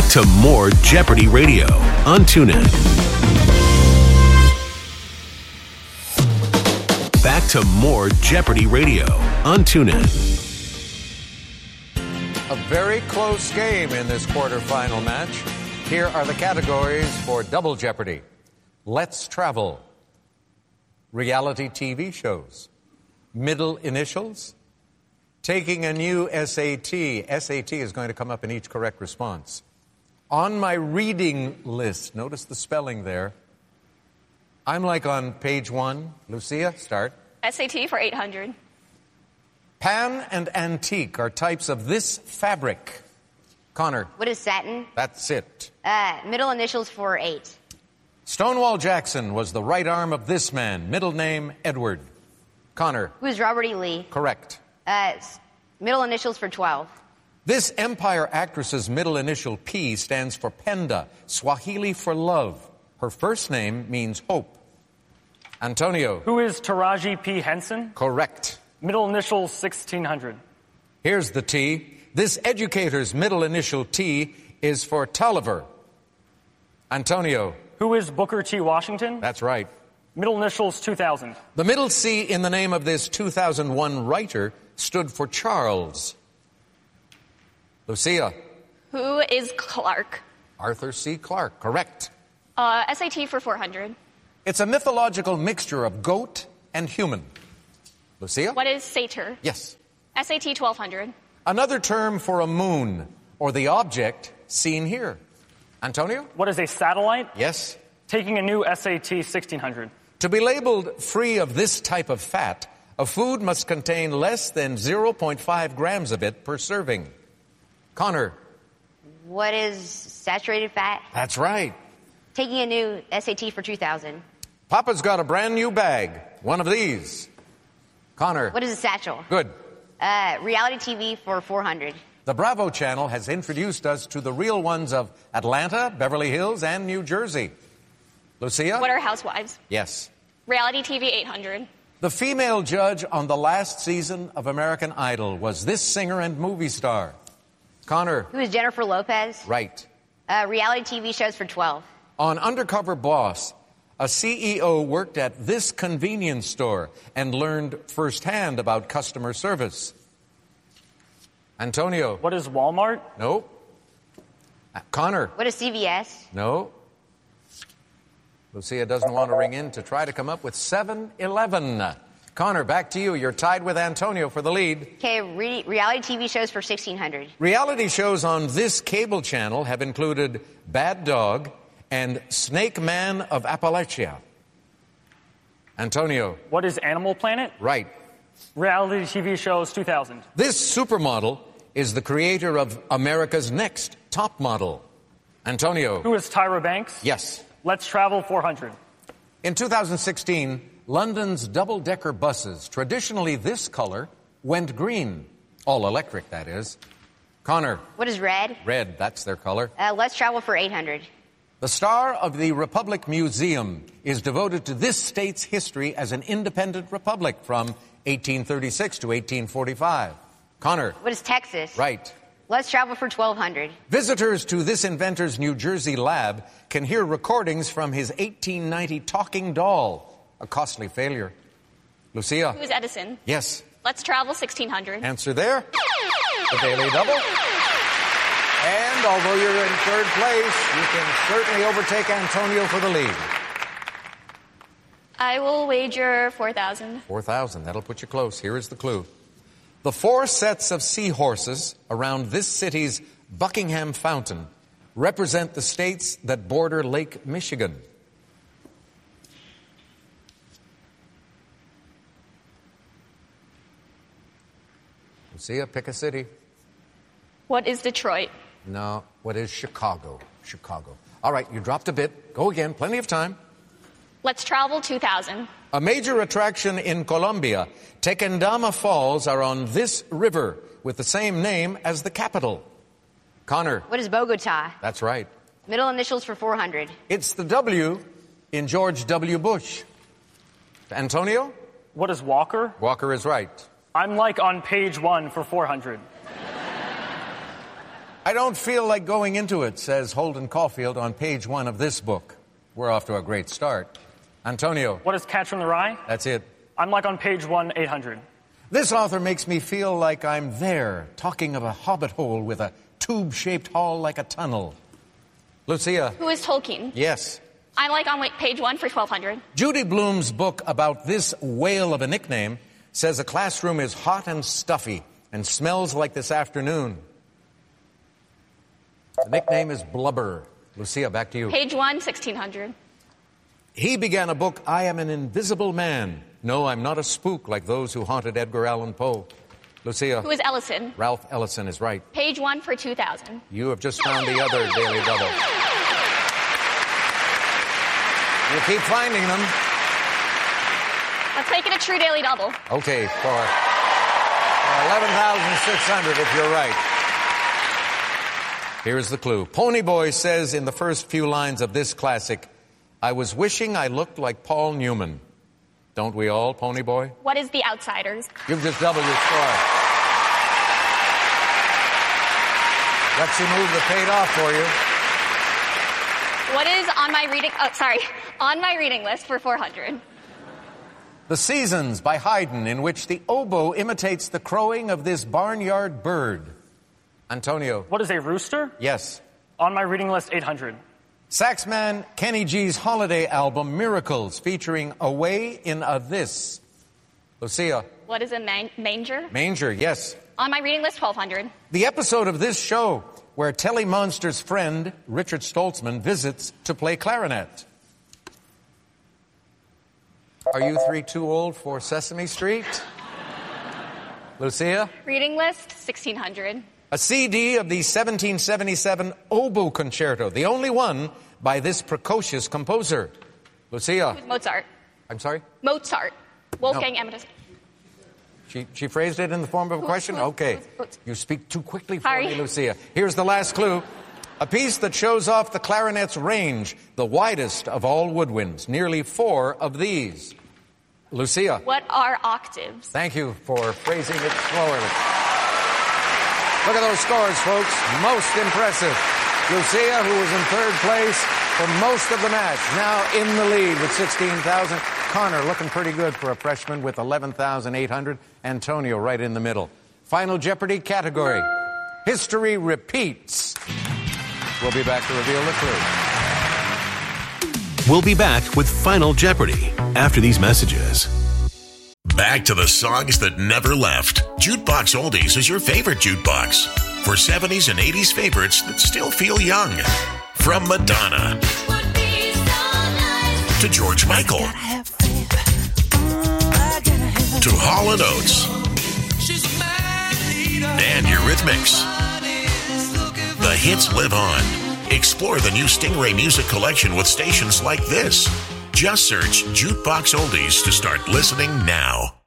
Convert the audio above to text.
to more Jeopardy Radio on TuneIn. Back to more Jeopardy Radio on TuneIn. A very close game in this quarterfinal match. Here are the categories for Double Jeopardy. Let's Travel. Reality TV shows. Middle initials. Taking a new SAT. SAT is going to come up in each correct response. On my reading list, notice the spelling there. I'm like on page 1. Lucia, start. SAT for 800. Pan and antique are types of this fabric. Connor. What is satin? That's it. Middle initials for 8. Stonewall Jackson was the right arm of this man. Middle name, Edward. Connor. Who is Robert E. Lee? Correct. Middle initials for 12. This Empire actress's middle initial P stands for Penda, Swahili for love. Her first name means hope. Antonio. Who is Taraji P. Henson? Correct. Middle initials 1600. Here's the T. This educator's middle initial T is for Tolliver. Antonio. Who is Booker T. Washington? That's right. Middle initials 2000. The middle C in the name of this 2001 writer stood for Charles. Lucia. Who is Clark? Arthur C. Clarke. Correct. SAT for 400. It's a mythological mixture of goat and human. Lucia? What is satyr? Yes. SAT 1200. Another term for a moon, or the object seen here. Antonio? What is a satellite? Yes. Taking a new SAT 1600. To be labeled free of this type of fat, a food must contain less than 0.5 grams of it per serving. Connor? What is saturated fat? That's right. Taking a new SAT for 2000. Papa's got a brand new bag. One of these. Connor? What is a satchel? Good. Reality TV for 400. The Bravo Channel has introduced us to the real ones of Atlanta, Beverly Hills, and New Jersey. Lucia? What are housewives? Yes. Reality TV 800. The female judge on the last season of American Idol was this singer and movie star. Connor? Who is Jennifer Lopez? Right. Reality TV shows for 12. On Undercover Boss, a CEO worked at this convenience store and learned firsthand about customer service. Antonio? What is Walmart? No. Connor? What is CVS? No. Lucia doesn't want to ring in to try to come up with 7-Eleven. Connor, back to you. You're tied with Antonio for the lead. Okay, reality TV shows for 1600. Reality shows on this cable channel have included Bad Dog and Snake Man of Appalachia. Antonio. What is Animal Planet? Right. Reality TV shows 2000. This supermodel is the creator of America's Next Top Model. Antonio. Who is Tyra Banks? Yes. Let's Travel 400. In 2016, London's double-decker buses, traditionally this color, went green. All electric, that is. Connor. What is red? Red, that's their color. Let's Travel for 800. The star of the Republic Museum is devoted to this state's history as an independent republic from 1836 to 1845. Connor. What is Texas? Right. Let's Travel for 1200. Visitors to this inventor's New Jersey lab can hear recordings from his 1890 talking doll, a costly failure. Lucia. Who is Edison? Yes. Let's Travel 1600. Answer there. The Daily Double. And although you're in third place, you can certainly overtake Antonio for the lead. I will wager 4,000. 4,000. That'll put you close. Here is the clue. The 4 sets of seahorses around this city's Buckingham Fountain represent the states that border Lake Michigan. Lucia, pick a city. What is Detroit? No. What is Chicago? Chicago. All right, you dropped a bit. Go again. Plenty of time. Let's Travel 2000. A major attraction in Colombia, Tequendama Falls, are on this river with the same name as the capital. Connor. What is Bogota? That's right. Middle initials for 400. It's the W in George W. Bush. Antonio? What is Walker? Walker is right. I'm like on page 1 for 400. I don't feel like going into it, says Holden Caulfield on page 1 of this book. We're off to a great start. Antonio. What is Catcher in the Rye? That's it. I'm like on page 1, 800. This author makes me feel like I'm there, talking of a hobbit hole with a tube-shaped hall like a tunnel. Lucia. Who is Tolkien? Yes. I'm like on page 1 for 1200. Judy Blume's book about this whale of a nickname says a classroom is hot and stuffy and smells like this afternoon. The nickname is Blubber. Lucia, back to you. Page 1, 1600. He began a book, I Am an Invisible Man. No, I'm not a spook like those who haunted Edgar Allan Poe. Lucia. Who is Ellison? Ralph Ellison is right. Page 1 for 2000. You have just found the other Daily Double. You keep finding them. Let's make it a true Daily Double. Okay, for 11,600 if you're right. Here's the clue. Ponyboy says in the first few lines of this classic, I was wishing I looked like Paul Newman. Don't we all, Ponyboy? What is The Outsiders? You've just doubled your score. Lexi move that paid off for you. What is on my reading list for 400? The Seasons by Haydn, in which the oboe imitates the crowing of this barnyard bird. Antonio. What is a rooster? Yes. On my reading list, 800. Saxman Kenny G's holiday album, Miracles, featuring Away in a This. Lucia. What is a manger? Manger, yes. On my reading list, 1200. The episode of this show where Telly Monster's friend, Richard Stoltzman, visits to play clarinet. Are you three too old for Sesame Street? Lucia? Reading list, 1600. A CD of the 1777 Oboe Concerto, the only one by this precocious composer. Lucia. Mozart. I'm sorry? Mozart. Wolfgang Amadeus. She phrased it in the form of a question? Okay. You speak too quickly for Sorry. me, Lucia. Here's the last clue. A piece that shows off the clarinet's range, the widest of all woodwinds. Nearly 4 of these. Lucia. What are octaves? Thank you for phrasing it slowly. Look at those scores, folks. Most impressive. Lucia, who was in third place for most of the match, now in the lead with 16,000. Connor looking pretty good for a freshman with 11,800. Antonio right in the middle. Final Jeopardy category. History repeats. We'll be back to reveal the clue. We'll be back with Final Jeopardy after these messages. Back to the songs that never left. Jukebox Oldies is your favorite jukebox. For 70s and 80s favorites that still feel young. From Madonna to George Michael to Hall & Oates and Eurythmics. The hits live on. Explore the new Stingray Music Collection with stations like this. Just search Jukebox Oldies to start listening now.